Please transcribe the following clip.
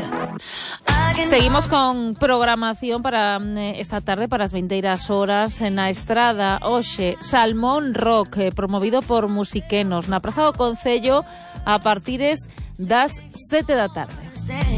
Seguimos con programación para esta tarde, para as 20:00 na Estrada. Hoxe, Salmón Rock, promovido por Musiquenos, na Praza do Concello a partires das 7 da tarde.